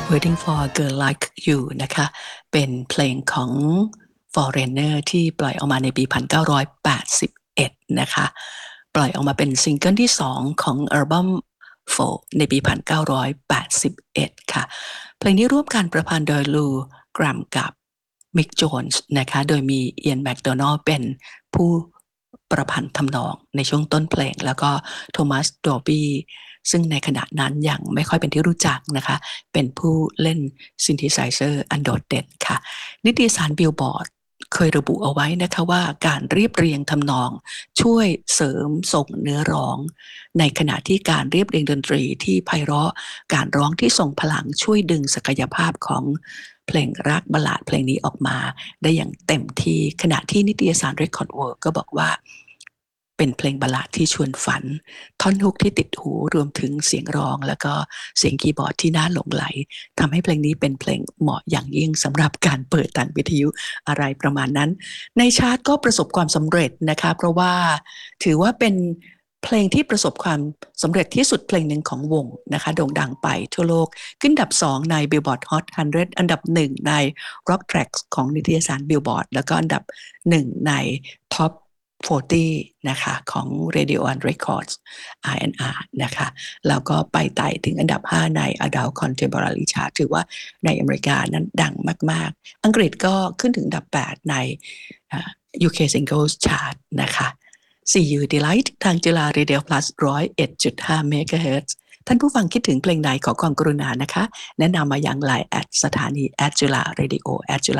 Waiting for a Girl Like You นะคะเป็นเพลงของ Foreigner ที่ปล่อยออกมาในปี 1981 นะคะปล่อยออกมาเป็นซิงเกิลที่ 2 ของอัลบั้ม Four ในปี 1981 ค่ะเพลงนี้ร่วมการประพันธ์โดย Lou Gramm กับ Mick Jones นะคะโดยมี Ian McDonald เป็นผู้ประพันธ์ทำนองในช่วงต้นเพลงแล้วก็ Thomas Dolby ซึ่งในขณะนั้นยังไม่ค่อยเป็นที่รู้จักนะคะเป็นผู้เล่นซินธิไซเซอร์อันโดดเด่นค่ะนิตยสารบิลบอร์ดเคยระบุเอาไว้นะคะว่าการเรียบเรียงทำนองช่วยเสริมส่งเนื้อร้องในขณะที่การเรียบเรียงดนตรีที่ไพเราะการร้องที่ทรงพลังช่วยดึงศักยภาพของเพลงรักบัลลาดเพลงนี้ออกมาได้อย่างเต็มที่ขณะที่นิตยสาร Record World ก็บอกว่าเป็นเพลงบัลลาดที่ชวนฝันท่อนฮุกที่ติดหูรวมถึงเสียงร้องแล้วก็เสียงคีย์บอร์ดที่น่าหลงไหลทำให้เพลงนี้เป็นเพลงเหมาะอย่างยิ่งสำหรับการเปิดทางวิทยุอะไรประมาณนั้นในชาร์ตก็ประสบความสำเร็จนะคะเพราะว่าถือว่าเป็นเพลงที่ประสบความสำเร็จที่สุดเพลงหนึ่งของวงนะคะโด่งดังไปทั่วโลกขึ้นอันดับ2ใน Billboard Hot 100อันดับ1ใน Rock Tracks ของนิตยสาร Billboard แล้วก็อันดับ1ใน Top 40 นะคะของ Radio and Records R&R นะคะแล้วก็ไปไต่ถึงอันดับ5ใน Adult Contemporary Chart ถือว่าในอเมริกานั้นดังมากๆอังกฤษก็ขึ้นถึงอันดับ8ในUK Singles Chart นะคะ See You Delight ทางจุฬา Radio Plus 101.5 MHz ท่านผู้ฟังคิดถึงเพลงใดขอความกรุณานะคะแนะนำมายัง LINE@ สถานี @จุฬา Radio @